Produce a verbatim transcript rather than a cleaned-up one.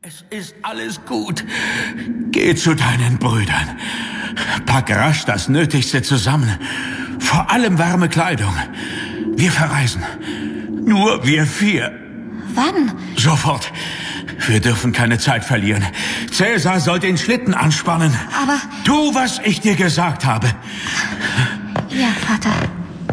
Es ist alles gut. Geh zu deinen Brüdern. Pack rasch das Nötigste zusammen. Vor allem warme Kleidung. Wir verreisen. Nur wir vier. Wann? Sofort. Wir dürfen keine Zeit verlieren. Cäsar soll den Schlitten anspannen. Aber... Tu, was ich dir gesagt habe. Ja, Vater.